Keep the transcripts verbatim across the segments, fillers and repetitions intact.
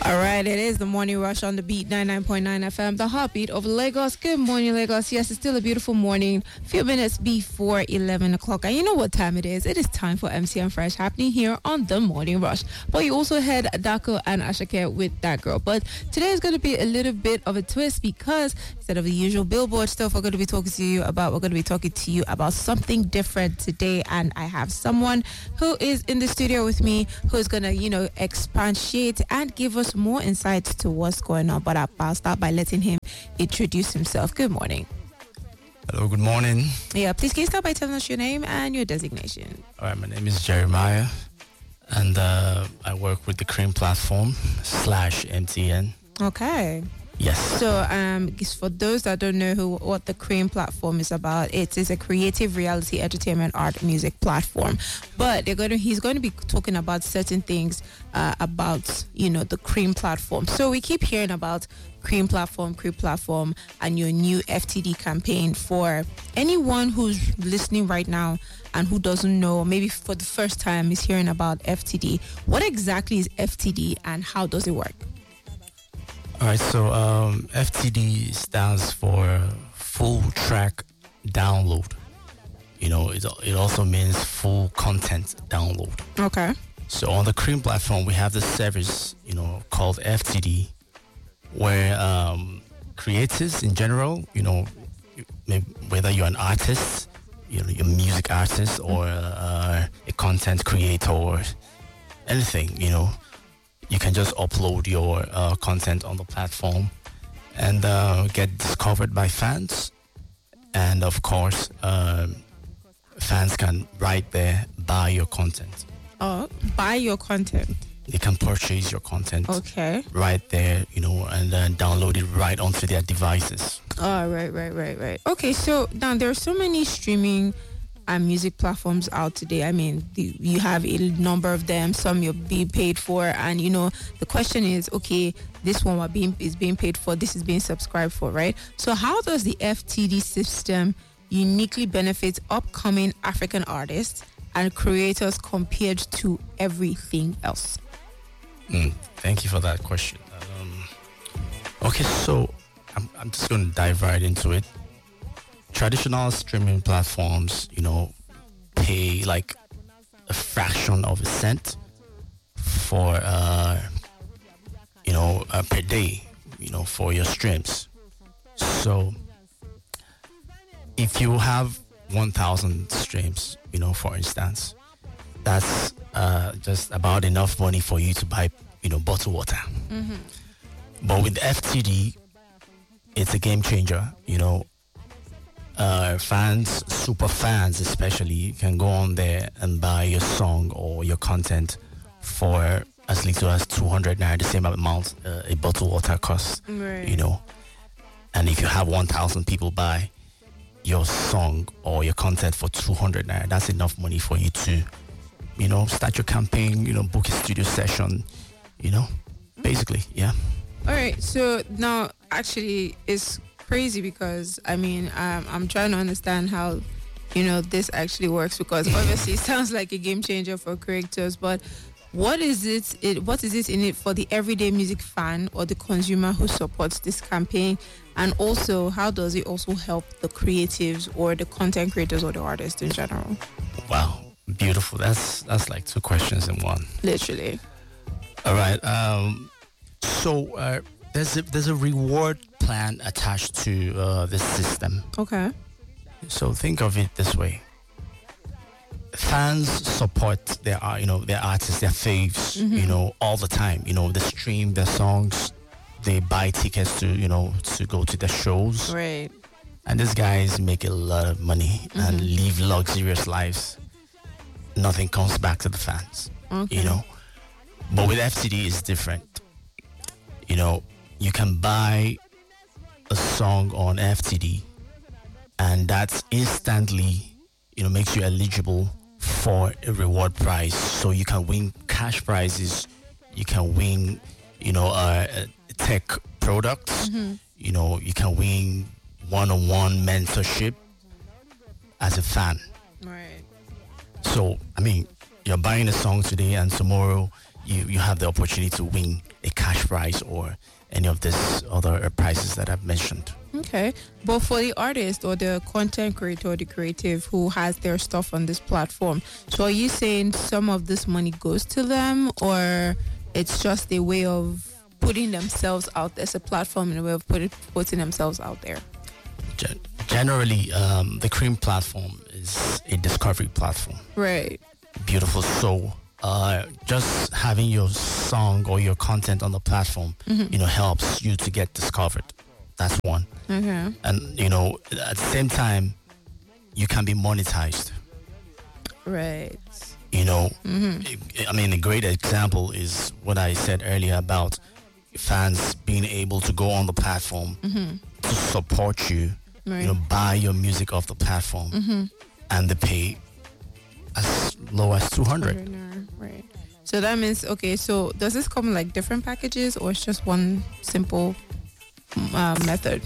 All right, it is the Morning Rush on the Beat ninety-nine point nine F M, the heartbeat of Lagos. Good morning, Lagos. Yes, it's still a beautiful morning. Few minutes before eleven o'clock. And you know what time it is. It is time for M C and Fresh happening here on the Morning Rush. But you also had Dako and Ashake with That Girl. But today is going to be a little bit of a twist because instead of the usual Billboard stuff, we're going to be talking to you about, we're going to be talking to you about something different today. And I have someone who is in the studio with me who is going to, you know, expatiate and give us more insights to what's going on. But I'll start by letting him introduce himself. Good morning. Hello, good morning. Yeah, please can you start by telling us your name and your designation? All right, my name is Jeremiah, and uh, I work with the Cream Platform slash M T N. Okay. Yes. So, um, for those that don't know who what the Cream Platform is about, it is a creative reality entertainment art music platform. But they're going to, he's going to be talking about certain things uh, about, you know, the Cream Platform. So we keep hearing about Cream Platform, Cream Platform, and your new F T D campaign. For anyone who's listening right now and who doesn't know, maybe for the first time is hearing about F T D, what exactly is F T D and how does it work? All right, so um, F T D stands for Full Track Download. You know, it, it also means full content download. Okay. So on the Cream Platform, we have this service, you know, called F T D, where um, creators in general, you know, whether you're an artist, you know, you're a music artist or uh, a content creator or anything, you know, you can just upload your uh, content on the platform and uh, get discovered by fans. And of course, uh, fans can right there buy your content. Oh, buy your content. They can purchase your content. Okay. Right there, you know, and then download it right onto their devices. Oh, right, right, right, right. Okay, so now there are so many streaming and music platforms out today. I mean, the, you have a number of them. Some you're being paid for, and you know the question is, okay, this one are being is being paid for. This is being subscribed for, right? So how does the F T D system uniquely benefit upcoming African artists and creators compared to everything else? Mm, thank you for that question. Um, okay, so I'm, I'm just going to dive right into it. Traditional streaming platforms, you know, pay like a fraction of a cent for, uh, you know, uh, per day, you know, for your streams. So if you have one thousand streams, you know, for instance, that's uh, just about enough money for you to buy, you know, bottled water. Mm-hmm. But with F T D, it's a game changer, you know. Uh, fans, super fans especially, can go on there and buy your song or your content for as little as two hundred naira, the same amount uh, a bottle of water costs, right. You know. And if you have one thousand people buy your song or your content for two hundred naira, that's enough money for you to, you know, start your campaign, you know, book a studio session, you know, basically, yeah. All right, so now actually it's crazy because I mean um, I'm trying to understand how, you know, this actually works, because obviously it sounds like a game changer for creators, but what is it, it what is it in it for the everyday music fan or the consumer who supports this campaign? And also, how does it also help the creatives or the content creators or the artists in general? Wow, beautiful. That's that's like two questions in one. Literally. All right. Um, so uh, there's a, there's a reward plan attached to uh, this system. Okay. So think of it this way: fans support their art, you know, their artists, their faves, mm-hmm. you know, all the time. You know, they stream their songs, they buy tickets to, you know, to go to the shows. Right. And these guys make a lot of money mm-hmm. and live luxurious lives. Nothing comes back to the fans. Okay. You know, but with F T D it's different. You know, you can buy a song on F T D, and that's instantly, you know, makes you eligible for a reward prize. So you can win cash prizes, you can win, you know, uh, tech products, mm-hmm. you know, you can win one-on-one mentorship as a fan. Right. So, I mean, you're buying a song today and tomorrow you, you have the opportunity to win a cash prize or any of these other prizes that I've mentioned. Okay. But for the artist or the content creator or the creative who has their stuff on this platform, so are you saying some of this money goes to them, or it's just a way of putting themselves out there? It's a platform and a way of put it, putting themselves out there. Gen- generally, um, the Cream platform is a discovery platform. Right. Beautiful. So uh, just having your song or your content on the platform, mm-hmm. you know, helps you to get discovered. That's one. Okay. And, you know, at the same time, you can be monetized. Right. You know, mm-hmm. I mean, a great example is what I said earlier about fans being able to go on the platform mm-hmm. to support you, right. you know, buy your music off the platform, mm-hmm. and they pay as low as two hundred. Right. So that means, okay, so does this come in like different packages, or it's just one simple uh, method?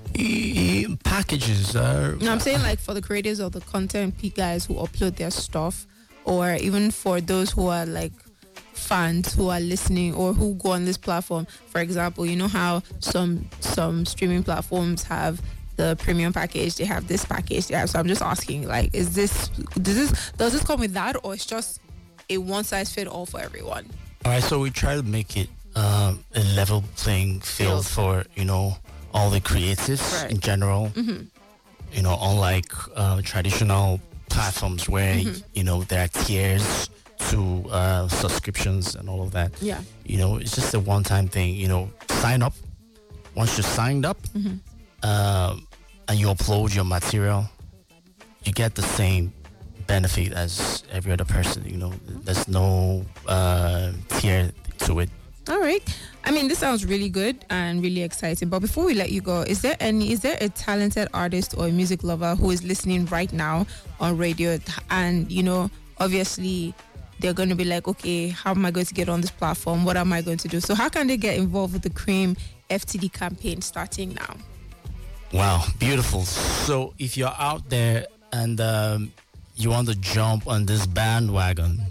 E- packages are... No, I'm saying like for the creators or the content guys who upload their stuff, or even for those who are like fans who are listening or who go on this platform. For example, you know how some some streaming platforms have the premium package, they have this package, they have, so I'm just asking, like, is this does this does this come with that, or it's just a one size fit all for everyone? All right, so we try to make it um, a level playing field for, you know, all the creatives right. in general. Mm-hmm. You know, unlike uh, traditional platforms where mm-hmm. you know there are tiers to uh, subscriptions and all of that. Yeah. You know, it's just a one-time thing. You know, sign up. Once you're signed up, mm-hmm. uh, and you upload your material, you get the same benefit as every other person. You know, there's no uh, tier to it. All right. I mean, this sounds really good and really exciting. But before we let you go, is there any, is there a talented artist or a music lover who is listening right now on radio, and, you know, obviously they're going to be like, okay, how am I going to get on this platform? What am I going to do? So how can they get involved with the Cream F T D campaign starting now? Wow, beautiful. So if you're out there and um, you want to jump on this bandwagon,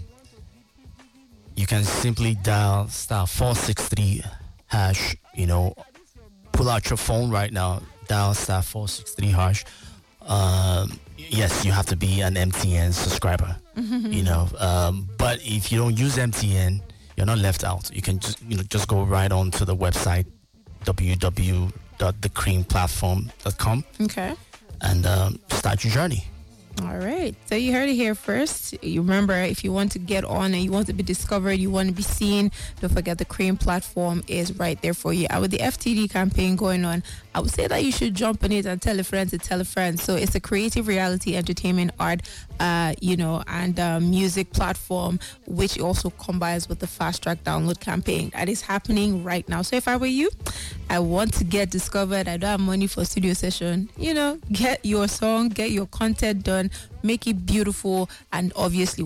you can simply dial star four six three hash, you know, pull out your phone right now, dial star four six three hash. Um, yes, you have to be an M T N subscriber, mm-hmm. you know, um, but if you don't use M T N, you're not left out. You can just, you know, just go right on to the website, w w w dot the cream platform dot com. Okay. And um, start your journey. All right. So you heard it here first. You remember, if you want to get on and you want to be discovered, you want to be seen, don't forget the Cream platform is right there for you. And with the F T D campaign going on, I would say that you should jump on it and tell a friend to tell a friend. So it's a creative reality, entertainment, art, uh, you know, and uh, music platform, which also combines with the fast track download campaign that is happening right now. So if I were you, I want to get discovered. I don't have money for a studio session. You know, get your song, get your content done, make it beautiful, and obviously